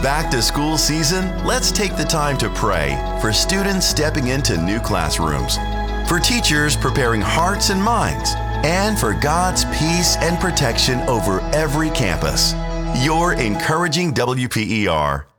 back to school season, let's take the time to pray for students stepping into new classrooms, for teachers preparing hearts and minds, and for God's peace and protection over every campus. Your encouraging WPER.